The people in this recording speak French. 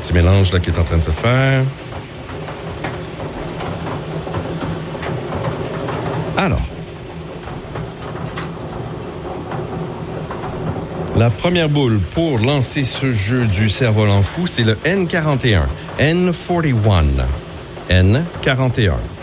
petit mélange là, qui est en train de se faire. Alors, la première boule pour lancer ce jeu du cerf-volant fou, c'est le N41. N41. N41.